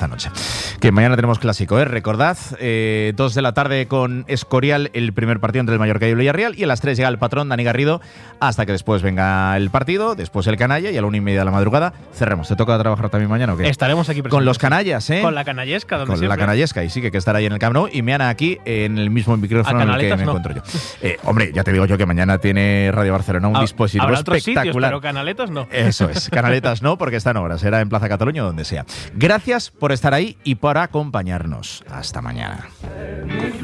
esta noche. Que mañana tenemos clásico, ¿eh? Recordad, 2 de la tarde con Escorial, el primer partido entre el Mallorca y el Villarreal, y a las 3 llega el patrón Dani Garrido, hasta que después venga el partido, después el canalla, y a la 1:30 de la madrugada cerremos. ¿Te toca trabajar también mañana o qué? Estaremos aquí presentes. Con los canallas, ¿eh? Con la canallesca, donde Con siempre. la canallesca, y sí, que hay que estar ahí en el Camp Nou, y me han aquí en el mismo micrófono en el que me encuentro yo. Hombre, ya te digo yo que mañana tiene Radio Barcelona un dispositivo habrá otros espectacular. Sitios, pero canaletas no. Eso es, canaletas no, porque están obras, será en Plaza Cataluña o donde sea. Gracias por estar ahí y por acompañarnos. Hasta mañana.